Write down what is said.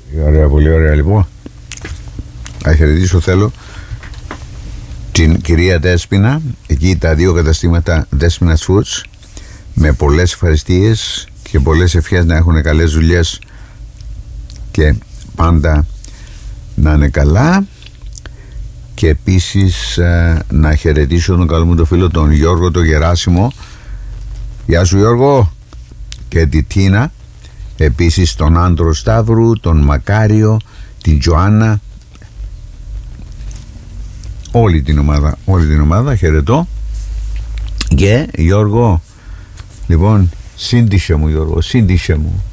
Ωραία, πολύ ωραία. Λοιπόν, να χαιρετήσω θέλω την κυρία Δέσποινα, εκεί τα δύο καταστήματα Δέσποινας Foods, με πολλές ευχαριστίες και πολλές ευχές να έχουν καλές δουλειές και πάντα να είναι καλά. Και επίσης να χαιρετήσω τον καλό μου το φίλο τον Γιώργο τον Γεράσιμο. Γεια σου Γιώργο. Και τη Τίνα. Επίσης τον Άντρο Σταύρου, τον Μακάριο, την Τζοάννα, όλη την ομάδα χαιρετώ. Και Γιώργο, λοιπόν, σύντησε μου Γιώργο, σύντησε μου.